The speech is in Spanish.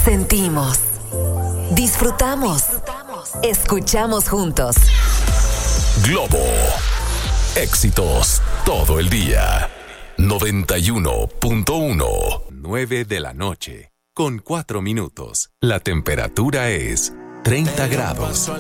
Sentimos, disfrutamos, escuchamos juntos. Globo. Éxitos todo el día. 91.1. 9 de la noche. Con 4 minutos. La temperatura es 30 grados.